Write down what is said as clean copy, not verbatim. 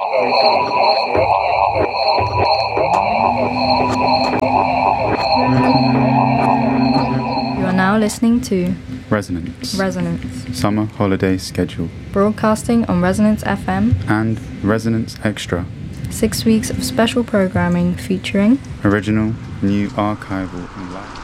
You are now listening to Resonance. Summer Holiday Schedule. Broadcasting on Resonance FM and Resonance Extra. 6 weeks of special programming featuring original, new, archival and live.